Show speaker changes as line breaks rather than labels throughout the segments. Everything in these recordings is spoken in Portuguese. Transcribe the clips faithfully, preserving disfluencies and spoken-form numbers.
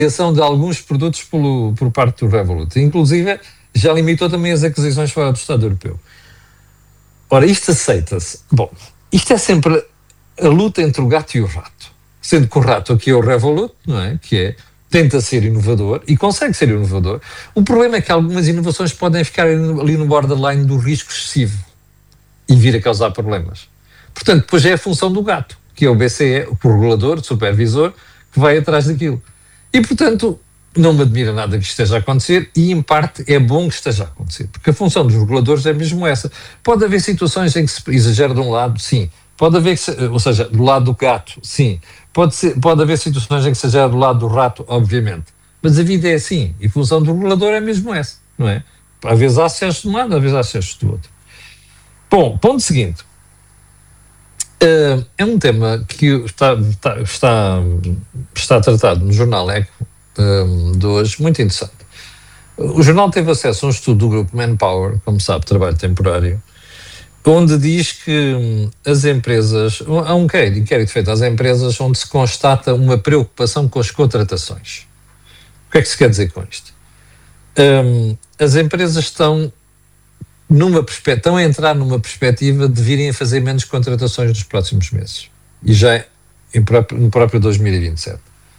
de alguns produtos pelo, por parte do Revolut. Inclusive, já limitou também as aquisições fora do Estado Europeu. Ora, isto aceita-se. Bom, isto é sempre a luta entre o gato e o rato. Sendo que o rato aqui é o Revolut, não é? Que é, tenta ser inovador e consegue ser inovador. O problema é que algumas inovações podem ficar ali no borderline do risco excessivo e vir a causar problemas. Portanto, depois é a função do gato, que é o B C E, o regulador, o supervisor, que vai atrás daquilo. E, portanto, não me admira nada que isto esteja a acontecer e, em parte, é bom que esteja a acontecer, porque a função dos reguladores é mesmo essa. Pode haver situações em que se exagera de um lado, sim. Pode haver, que se, ou seja, do lado do gato, sim. Pode, ser, pode haver situações em que se exagera do lado do rato, obviamente. Mas a vida é assim, e a função do regulador é mesmo essa, não é? Às vezes há excessos de um lado, às vezes há excessos do outro. Bom, ponto seguinte. Uh, é um tema que está, está, está, está tratado no jornal Eco um, de hoje, muito interessante. O jornal teve acesso a um estudo do grupo Manpower, como sabe, trabalho temporário, onde diz que hum, as empresas, há um inquérito feito às empresas onde se constata uma preocupação com as contratações. O que é que se quer dizer com isto? Um, as empresas estão numa estão a entrar numa perspectiva de virem a fazer menos contratações nos próximos meses. E já em próprio, no próprio dois mil e vinte e sete.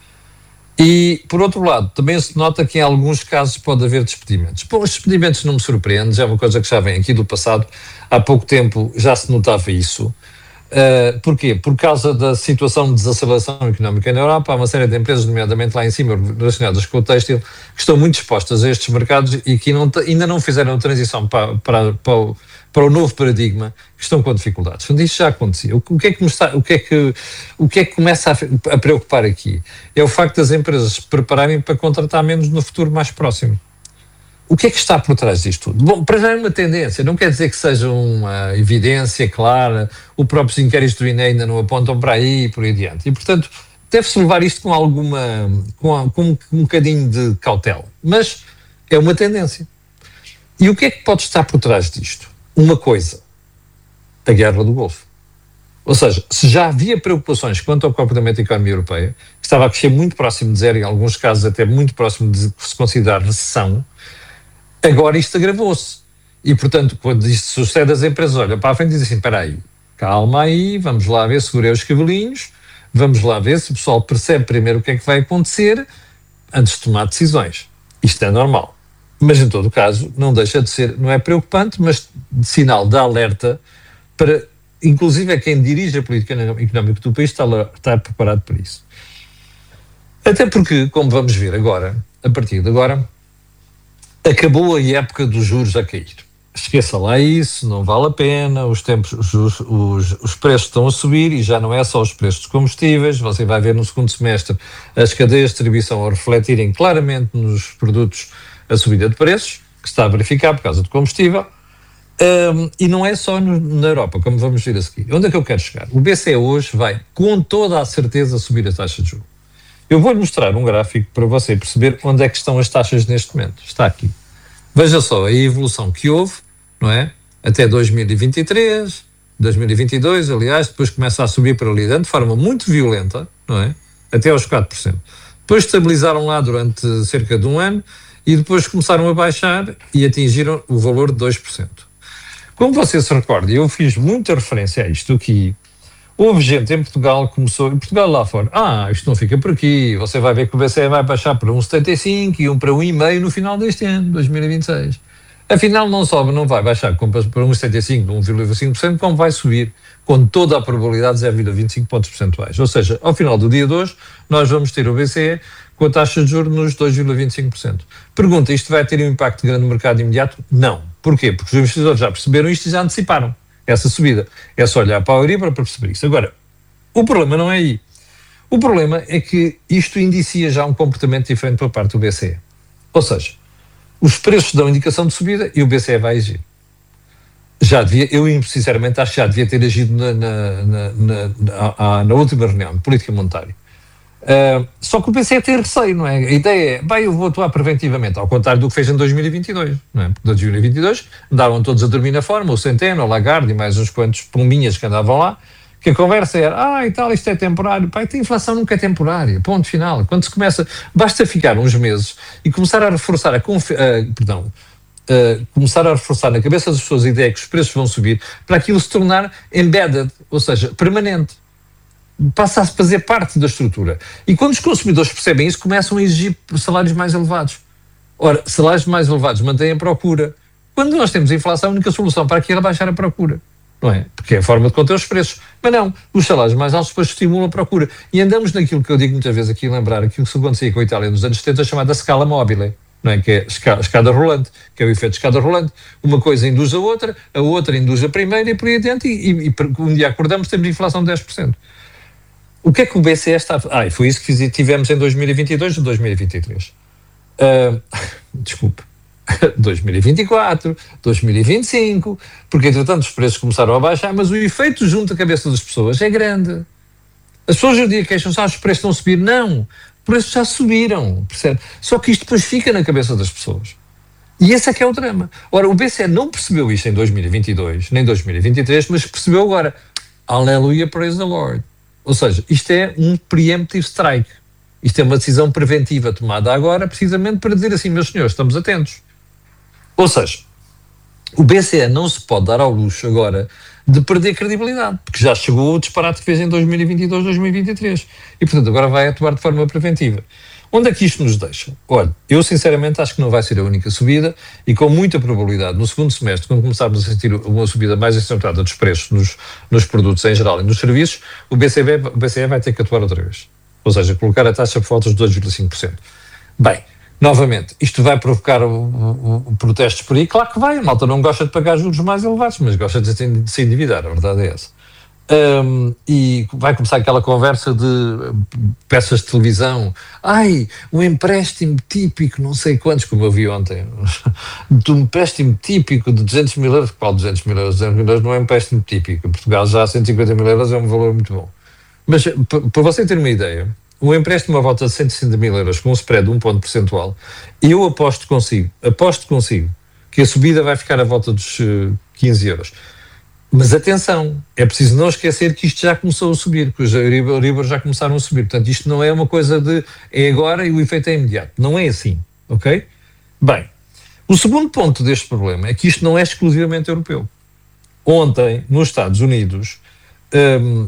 E, por outro lado, também se nota que em alguns casos pode haver despedimentos. Bom, os despedimentos não me surpreendem, já é uma coisa que já vem aqui do passado. Há pouco tempo já se notava isso. Uh, porquê? Por causa da situação de desaceleração económica na Europa, há uma série de empresas, nomeadamente lá em cima, relacionadas com o têxtil, que estão muito expostas a estes mercados e que não, ainda não fizeram a transição para, para, para, o, para o novo paradigma, que estão com dificuldades. Então, isto já acontecia. O, o, que é que me está, o, que é que, o que é que começa a, a preocupar aqui? É o facto das empresas se prepararem para contratar menos no futuro mais próximo. O que é que está por trás disto tudo? Bom, para já é uma tendência, não quer dizer que seja uma evidência clara, os próprios inquéritos do I N E ainda não apontam para aí e por aí adiante. E, portanto, deve-se levar isto com alguma, com, com um, um bocadinho de cautela. Mas é uma tendência. E o que é que pode estar por trás disto? Uma coisa, a guerra do Golfo. Ou seja, se já havia preocupações quanto ao comportamento da economia europeia, que estava a crescer muito próximo de zero, em alguns casos até muito próximo de se considerar recessão, agora isto agravou-se. E, portanto, quando isto sucede, as empresas olham para a frente e dizem assim, espera aí, calma aí, vamos lá ver, segurei os cabelinhos, vamos lá ver se o pessoal percebe primeiro o que é que vai acontecer antes de tomar decisões. Isto é normal. Mas, em todo o caso, não deixa de ser, não é preocupante, mas de sinal de alerta para, inclusive, a quem dirige a política económica do país está, está preparado para isso. Até porque, como vamos ver agora, a partir de agora, acabou a época dos juros a cair. Esqueça lá isso, não vale a pena, os, tempos, os, os, os preços estão a subir e já não é só os preços dos combustíveis, você vai ver no segundo semestre as cadeias de distribuição a refletirem claramente nos produtos a subida de preços, que se está a verificar por causa do combustível, um, e não é só no, na Europa, como vamos ver a seguir. Onde é que eu quero chegar? O B C E hoje vai, com toda a certeza, subir a taxa de juros. Eu vou-lhe mostrar um gráfico para você perceber onde é que estão as taxas neste momento. Está aqui. Veja só a evolução que houve, não é? Até dois mil e vinte e três, dois mil e vinte e dois, aliás, depois começa a subir para ali de forma muito violenta, não é? Até aos quatro por cento. Depois estabilizaram lá durante cerca de um ano e depois começaram a baixar e atingiram o valor de dois por cento. Como você se recorda, eu fiz muita referência a isto aqui. Houve gente em Portugal que começou, em Portugal lá fora, ah, isto não fica por aqui, você vai ver que o B C E vai baixar para um vírgula setenta e cinco e um para um vírgula cinco no final deste ano, dois mil e vinte e seis. Afinal, não sobe, não vai baixar para um vírgula setenta e cinco, um vírgula cinco por cento, como vai subir, com toda a probabilidade de zero vírgula vinte e cinco pontos percentuais. Ou seja, ao final do dia de hoje, nós vamos ter o B C E com a taxa de juros nos dois vírgula vinte e cinco por cento. Pergunta, isto vai ter um impacto grande no mercado imediato? Não. Porquê? Porque os investidores já perceberam isto e já anteciparam essa subida. É só olhar para a Euribor para perceber isso. Agora, o problema não é aí. O problema é que isto indicia já um comportamento diferente por parte do B C E. Ou seja, os preços dão indicação de subida e o B C E vai agir. Já devia, eu sinceramente acho que já devia ter agido na, na, na, na, na, na última reunião de política monetária. Uh, só que o B C E tem receio, não é? A ideia é, bem, eu vou atuar preventivamente, ao contrário do que fez em dois mil e vinte e dois, não é? Porque em dois mil e vinte e dois andavam todos a dormir na forma, o Centeno, o Lagarde e mais uns quantos pombinhas que andavam lá, Que a conversa era, ah, e tal, isto é temporário. Pá, a inflação nunca é temporária, ponto final. Quando se começa, basta ficar uns meses e começar a reforçar a confiança, uh, perdão, uh, começar a reforçar na cabeça das pessoas a ideia que os preços vão subir, para aquilo se tornar embedded, ou seja, permanente. Passa a fazer parte da estrutura. E quando os consumidores percebem isso, começam a exigir salários mais elevados. Ora, salários mais elevados mantêm a procura. Quando nós temos inflação, a única solução para aquilo é baixar a procura. Não é? Porque é a forma de conter os preços. Mas não, os salários mais altos depois estimulam a procura. E andamos naquilo que eu digo muitas vezes aqui, lembrar aquilo que acontecia com a Itália nos anos setenta, chamada scala mobile, não é? Que é escada, escada rolante, que é o efeito de escada rolante. Uma coisa induz a outra, a outra induz a primeira e por aí adiante, e, e, e um dia acordamos, temos inflação de dez por cento. O que é que o B C E está a fazer? Ah, e foi isso que tivemos em dois mil e vinte e dois e dois mil e vinte e três. Uh, desculpe. dois mil e vinte e quatro, dois mil e vinte e cinco, porque entretanto os preços começaram a baixar, mas o efeito junto à cabeça das pessoas é grande. As pessoas hoje em dia queixam-se, ah, os preços estão a subir. Não, os preços já subiram, percebe? Só que isto depois fica na cabeça das pessoas. E esse é que é o drama. Ora, o B C E não percebeu isto em dois mil e vinte e dois, nem dois mil e vinte e três, mas percebeu agora. Aleluia, praise the Lord. Ou seja, isto é um preemptive strike. Isto é uma decisão preventiva tomada agora, precisamente para dizer assim, meus senhores, estamos atentos. Ou seja, o B C E não se pode dar ao luxo agora de perder credibilidade, porque já chegou o disparate que fez em dois mil e vinte e dois, dois mil e vinte e três. E, portanto, agora vai atuar de forma preventiva. Onde é que isto nos deixa? Olha, eu sinceramente acho que não vai ser a única subida e com muita probabilidade, no segundo semestre, quando começarmos a sentir uma subida mais acentuada dos preços nos, nos produtos em geral e nos serviços, o B C E, o B C E vai ter que atuar outra vez. Ou seja, colocar a taxa por volta dos dois vírgula cinco por cento. Bem, novamente, isto vai provocar o, o, o protestos por aí? Claro que vai. A malta não gosta de pagar juros mais elevados, mas gosta de se, de se endividar, a verdade é essa. Um, e vai começar aquela conversa de peças de televisão. Ai, um empréstimo típico, não sei quantos, como eu vi ontem, de um empréstimo típico de duzentos mil euros. Qual duzentos mil euros? duzentos mil euros não é um empréstimo típico. Em Portugal já cento e cinquenta mil euros é um valor muito bom. Mas, para você ter uma ideia, um empréstimo à volta de cento e sessenta mil euros com um spread de um ponto percentual, eu aposto consigo, aposto consigo, que a subida vai ficar à volta dos uh, quinze euros. Mas atenção, é preciso não esquecer que isto já começou a subir, que os Euribor já começaram a subir. Portanto, isto não é uma coisa de é agora e o efeito é imediato. Não é assim, ok? Bem, o segundo ponto deste problema é que isto não é exclusivamente europeu. Ontem, nos Estados Unidos, um,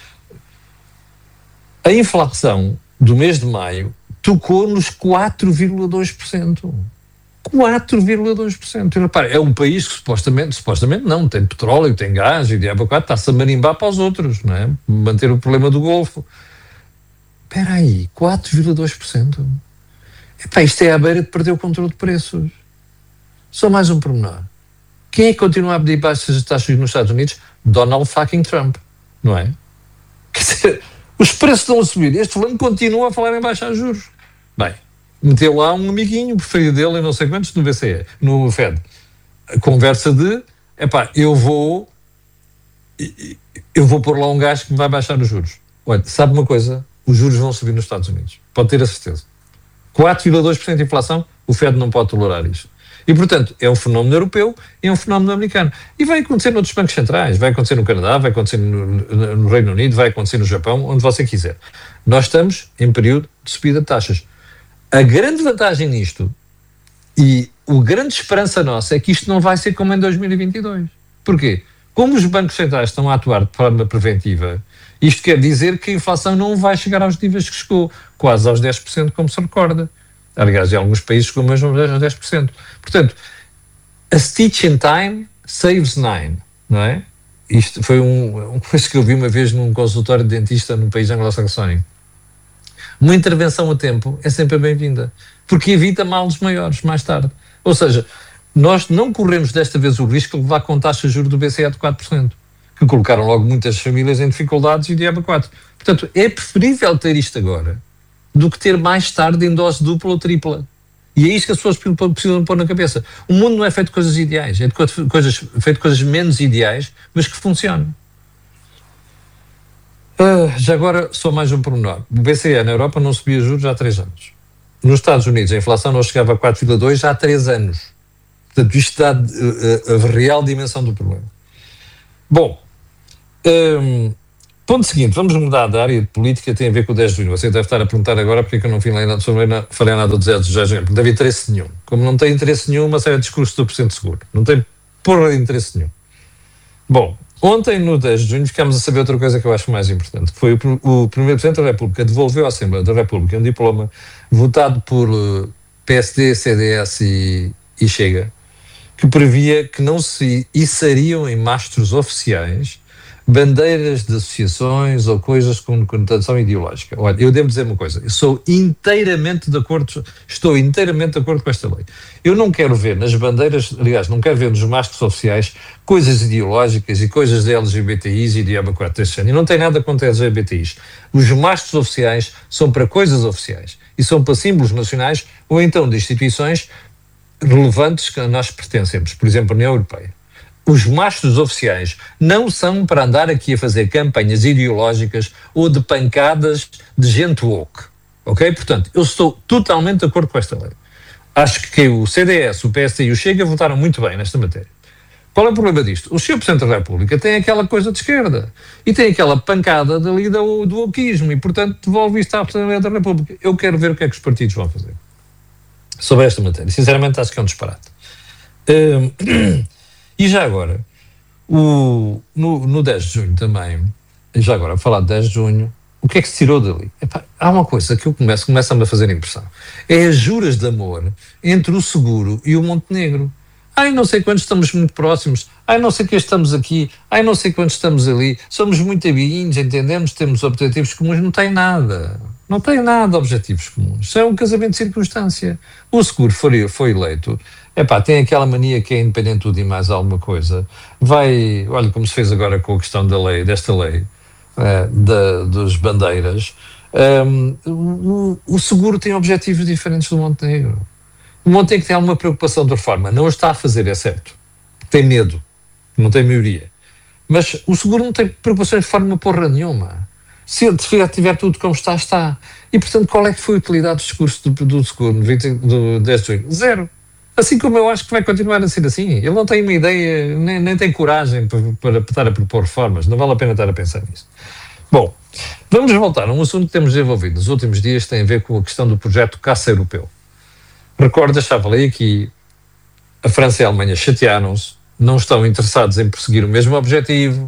a inflação do mês de maio tocou nos quatro vírgula dois por cento. quatro vírgula dois por cento. Repare, é um país que supostamente, supostamente não, tem petróleo, tem gás e diabo quatro, está-se a marimbar para os outros, não é? Manter o problema do Golfo. Espera aí, quatro vírgula dois por cento? Epá, isto é à beira de perder o controle de preços. Só mais um pormenor. Quem é que continua a pedir baixas taxas nos Estados Unidos? Donald fucking Trump, não é? Quer dizer, os preços estão a subir. Este fulano continua a falar em baixar juros. Bem, meteu lá um amiguinho preferido dele, eu não sei quantos, no B C E, no Fed. A conversa de, epá, eu vou eu vou pôr lá um gajo que me vai baixar os juros. Olha, sabe uma coisa? Os juros vão subir nos Estados Unidos. Pode ter a certeza. quatro vírgula dois por cento de inflação, o Fed não pode tolerar isto. E, portanto, é um fenómeno europeu e é um fenómeno americano. E vai acontecer noutros bancos centrais, vai acontecer no Canadá, vai acontecer no, no Reino Unido, vai acontecer no Japão, onde você quiser. Nós estamos em período de subida de taxas. A grande vantagem nisto, e a grande esperança nossa, é que isto não vai ser como em dois mil e vinte e dois. Porquê? Como os bancos centrais estão a atuar de forma preventiva, isto quer dizer que a inflação não vai chegar aos níveis que chegou, quase aos dez por cento, como se recorda. Aliás, em alguns países chegou mesmo aos dez por cento. Portanto, a stitch in time saves nine, não é? Isto foi um, uma coisa que eu vi uma vez num consultório de dentista num país anglo-saxónico. Uma intervenção a tempo é sempre bem-vinda, porque evita males maiores mais tarde. Ou seja, nós não corremos desta vez o risco de levar com taxa de juros do B C E de quatro por cento, que colocaram logo muitas famílias em dificuldades e diabo quatro. Portanto, é preferível ter isto agora do que ter mais tarde em dose dupla ou tripla. E é isso que as pessoas precisam pôr na cabeça. O mundo não é feito de coisas ideais, é de coisas, feito de coisas menos ideais, mas que funcionam. Uh, já agora, só mais um pormenor. O B C E na Europa não subia juros há três anos. Nos Estados Unidos, a inflação não chegava a quatro vírgula dois já há três anos. Portanto, isto dá uh, a real dimensão do problema. Bom, um, Ponto seguinte, vamos mudar da área de política, tem a ver com o dez de junho. Você deve estar a perguntar agora porque é que eu não falei nada sobre, falei nada do dez de junho, porque não teve interesse nenhum. Como não tem interesse nenhum, uma série de discursos do Presidente Seguro. Não tem porra de interesse nenhum. Bom, ontem, no dez de junho, ficámos a saber outra coisa que eu acho mais importante. Foi o, o primeiro Presidente da República devolveu à Assembleia da República um diploma votado por uh, P S D, C D S e, e Chega, que previa que não se içariam em mastros oficiais bandeiras de associações ou coisas com conotação ideológica. Olha, eu devo dizer uma coisa, eu sou inteiramente de acordo, estou inteiramente de acordo com esta lei. Eu não quero ver nas bandeiras, aliás, não quero ver nos mastros oficiais coisas ideológicas e coisas de L G B T Is e de A B quatro três. E não tem nada contra L G B T Is. Os mastros oficiais são para coisas oficiais e são para símbolos nacionais ou então de instituições relevantes que nós pertencemos, por exemplo, a União Europeia. Os mastros oficiais não são para andar aqui a fazer campanhas ideológicas ou de pancadas de gente woke, ok? Portanto, eu estou totalmente de acordo com esta lei. Acho que o C D S, o P S D e o Chega votaram muito bem nesta matéria. Qual é o problema disto? O senhor Presidente da República tem aquela coisa de esquerda e tem aquela pancada dali do, do wokeismo e, portanto, devolve isto à Assembleia da República. Eu quero ver o que é que os partidos vão fazer sobre esta matéria. Sinceramente, acho que é um disparate. Um, E já agora, o, no, no dez de junho também, já agora, a falar de dez de junho, o que é que se tirou dali? Epá, há uma coisa que eu começo, começa-me a fazer impressão. É as juras de amor entre o Seguro e o Montenegro. Ai, não sei quantos estamos muito próximos. Ai, não sei que estamos aqui. Ai, não sei quantos estamos ali. Somos muito amiguinhos, entendemos, temos objetivos comuns. Não tem nada. Não tem nada de objetivos comuns. Isso é um casamento de circunstância. O Seguro foi, foi eleito. Epá, tem aquela mania que é independente de tudo e mais alguma coisa. Vai, olha como se fez agora com a questão da lei, desta lei, uh, da, dos bandeiras. Um, o, o Seguro tem objetivos diferentes do Montenegro. O Montenegro tem alguma preocupação de reforma. Não está a fazer, é certo. Tem medo. Não tem maioria. Mas o Seguro não tem preocupações de reforma porra nenhuma. Se tiver tudo como está, está. E, portanto, qual é que foi a utilidade do discurso do, do Seguro no vinte, do dez de junho? Zero. Assim como eu acho que vai continuar a ser assim. Ele não tem uma ideia, nem, nem tem coragem para, para estar a propor reformas. Não vale a pena estar a pensar nisso. Bom, vamos voltar a um assunto que temos desenvolvido nos últimos dias, que tem a ver com a questão do projeto Caça Europeu. Recordas, já falei aqui, a França e a Alemanha chatearam-se, não estão interessados em perseguir o mesmo objetivo,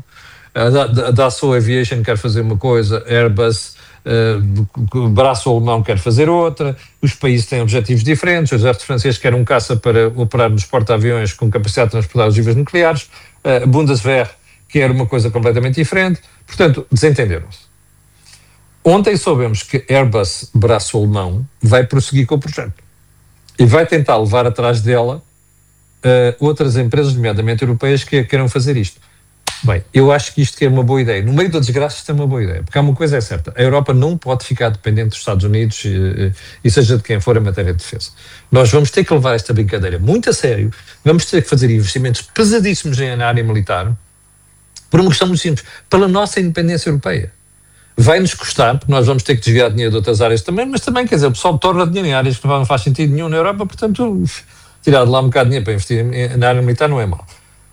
a Dassault Aviation quer fazer uma coisa, Airbus, uh, o braço alemão quer fazer outra, os países têm objetivos diferentes, o exército francês quer um caça para operar nos porta-aviões com capacidade de transportar ogivas nucleares, a uh, Bundeswehr quer uma coisa completamente diferente, portanto, desentenderam-se. Ontem soubemos que Airbus, braço alemão, vai prosseguir com o projeto e vai tentar levar atrás dela uh, outras empresas, nomeadamente europeias, que queiram fazer isto. Bem, eu acho que isto é uma boa ideia. No meio da desgraça isto é uma boa ideia, porque há uma coisa é certa, a Europa não pode ficar dependente dos Estados Unidos e, e seja de quem for a matéria de defesa. Nós vamos ter que levar esta brincadeira muito a sério, vamos ter que fazer investimentos pesadíssimos na área militar, por uma questão muito simples, pela nossa independência europeia. Vai-nos custar, porque nós vamos ter que desviar dinheiro de outras áreas também, mas também, quer dizer, o pessoal torna dinheiro em áreas que não faz sentido nenhum na Europa, portanto, tirar de lá um bocado de dinheiro para investir na área militar não é mau.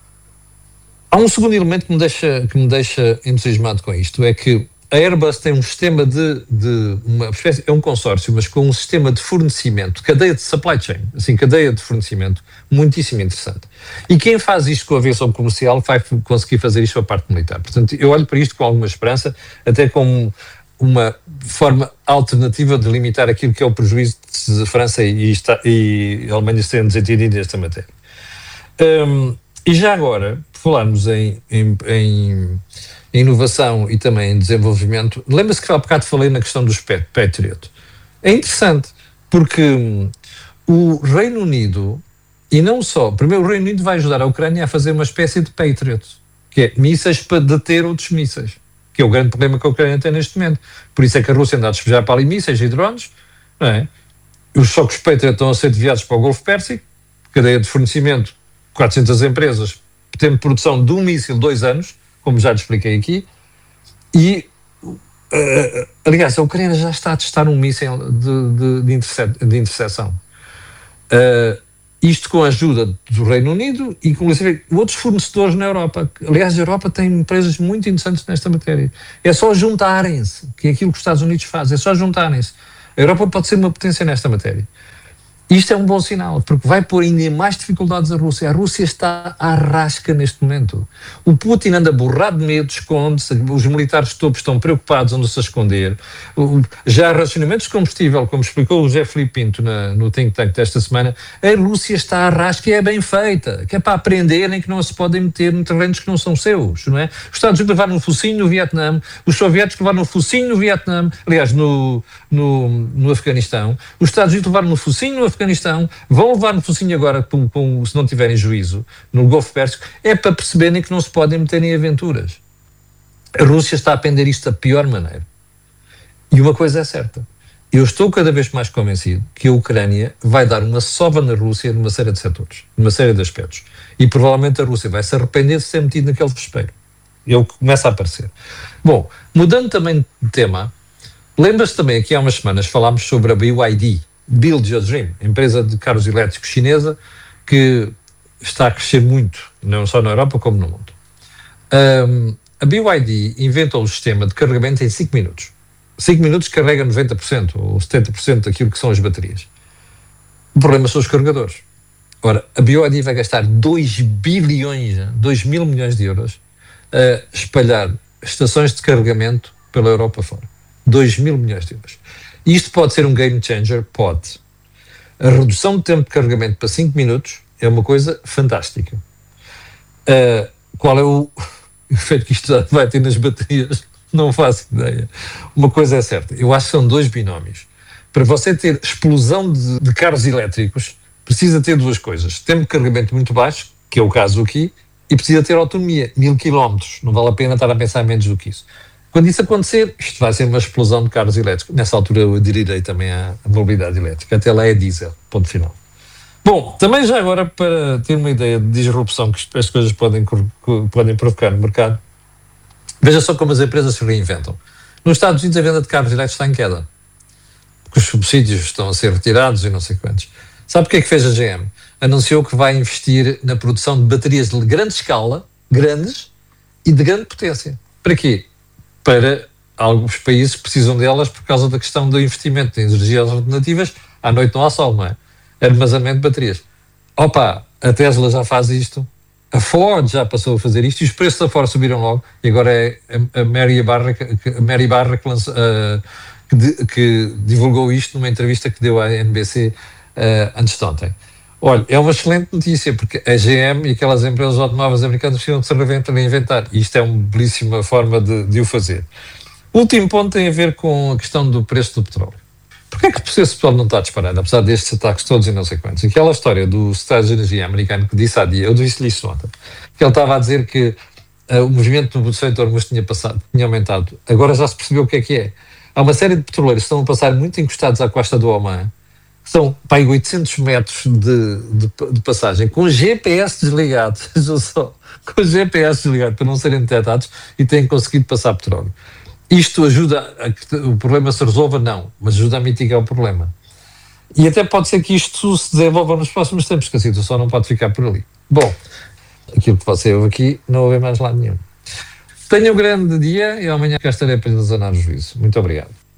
Há um segundo elemento que me deixa, que me deixa entusiasmado com isto, é que a Airbus tem um sistema de, de uma espécie, é um consórcio, mas com um sistema de fornecimento, cadeia de supply chain, assim, cadeia de fornecimento, muitíssimo interessante. E quem faz isto com a aviação comercial vai conseguir fazer isto com a parte militar. Portanto, eu olho para isto com alguma esperança, até como uma forma alternativa de limitar aquilo que é o prejuízo de França e, e Alemanha serem desentendidos nesta matéria. Um, e já agora, falarmos em, em, em inovação e também em desenvolvimento, lembra-se que há bocado falei na questão dos Patriot. É interessante, porque hum, o Reino Unido, e não só, primeiro o Reino Unido vai ajudar a Ucrânia a fazer uma espécie de Patriot, que é mísseis para deter outros mísseis, que é o grande problema que a Ucrânia tem neste momento. Por isso é que a Rússia anda a despejar para ali mísseis e drones, não é? Os só que os Patriot estão a ser desviados para o Golfo Pérsico, cadeia de fornecimento, quatrocentas empresas, tempo de produção de um míssil, dois anos, como já te expliquei aqui, e, uh, aliás, a Ucrânia já está a testar um míssil de, de, de, interse de interseção. Uh, Isto com a ajuda do Reino Unido e, inclusive, outros fornecedores na Europa. Aliás, a Europa tem empresas muito interessantes nesta matéria. É só juntarem-se, que é aquilo que os Estados Unidos fazem, é só juntarem-se. A Europa pode ser uma potência nesta matéria. Isto é um bom sinal, porque vai pôr ainda mais dificuldades à Rússia. A Rússia está à rasca neste momento. O Putin anda borrado de medo, esconde-se, os militares topos estão preocupados, andam-se a esconder. Já há racionamentos de combustível, como explicou o José Filipe Pinto na, no think tank desta semana, a Rússia está à rasca e é bem feita, que é para aprenderem que não se podem meter em terrenos que não são seus, não é? Os Estados Unidos levaram um focinho no Vietnã, os soviéticos levaram um focinho no Vietnã, aliás, no, no, no Afeganistão, os Estados Unidos levaram um focinho no Afeganistão, vão levar no focinho agora, com, com, se não tiverem juízo, no Golfo Pérsico, é para perceberem que não se podem meter em aventuras. A Rússia está a aprender isto da pior maneira. E uma coisa é certa, eu estou cada vez mais convencido que a Ucrânia vai dar uma sova na Rússia numa série de setores, numa série de aspectos. E provavelmente a Rússia vai se arrepender de ser metido naquele vespeiro. É o que começa a aparecer. Bom, mudando também de tema, lembra-se também que há umas semanas falámos sobre a B Y D, Build Your Dream, empresa de carros elétricos chinesa que está a crescer muito, não só na Europa como no mundo. Um, a B Y D inventou um sistema de carregamento em cinco minutos. cinco minutos carrega noventa por cento ou setenta por cento daquilo que são as baterias. O problema são os carregadores. Ora, a B Y D vai gastar dois bilhões, dois mil milhões de euros a espalhar estações de carregamento pela Europa fora. dois mil milhões de euros. Isto pode ser um game changer? Pode. A redução de tempo de carregamento para cinco minutos é uma coisa fantástica. Uh, qual é o efeito que isto vai ter nas baterias? Não faço ideia. Uma coisa é certa, eu acho que são dois binómios. Para você ter explosão de, de carros elétricos, precisa ter duas coisas. Tempo de carregamento muito baixo, que é o caso aqui, e precisa ter autonomia, mil quilómetros. Não vale a pena estar a pensar menos do que isso. Quando isso acontecer, isto vai ser uma explosão de carros elétricos. Nessa altura eu aderirei também à, à mobilidade elétrica. Até lá é diesel, ponto final. Bom, também já agora para ter uma ideia de disrupção que as coisas podem, podem provocar no mercado, veja só como as empresas se reinventam. Nos Estados Unidos a venda de carros elétricos está em queda, porque os subsídios estão a ser retirados e não sei quantos. Sabe o que é que fez a G M? Anunciou que vai investir na produção de baterias de grande escala, grandes e de grande potência. Para quê? Para alguns países que precisam delas por causa da questão do investimento em energias alternativas. À noite não há sol, não é? Armazenamento de baterias. Opa, a Tesla já faz isto, a Ford já passou a fazer isto e os preços da Ford subiram logo. E agora é a Mary Barra, a Mary Barra que, lançou, uh, que, que divulgou isto numa entrevista que deu à N B C uh, antes de ontem. Olha, é uma excelente notícia, porque a G M e aquelas empresas automóveis americanas precisam de se reinventar, e isto é uma belíssima forma de, de o fazer. O último ponto tem a ver com a questão do preço do petróleo. Porquê é que o preço do petróleo não está a disparar, apesar destes ataques todos e não sei quantos? Aquela história do Estado de Energia americano que disse há dia, eu disse-lhe isso ontem, que ele estava a dizer que uh, o movimento no setor mas tinha, passado, tinha aumentado. Agora já se percebeu o que é que é. Há uma série de petroleiros que estão a passar muito encostados à costa do Oman, são para aí oitocentos metros de, de, de passagem, com G P S desligado, só, com G P S desligado para não serem detectados, e têm conseguido passar petróleo. Isto ajuda a que o problema se resolva? Não, mas ajuda a mitigar o problema. E até pode ser que isto se desenvolva nos próximos tempos, que a situação não pode ficar por ali. Bom, aquilo que você ouve aqui, não ouve mais lado nenhum. Tenha um grande dia e amanhã cá estarei para lhe sanar o juízo. Muito obrigado.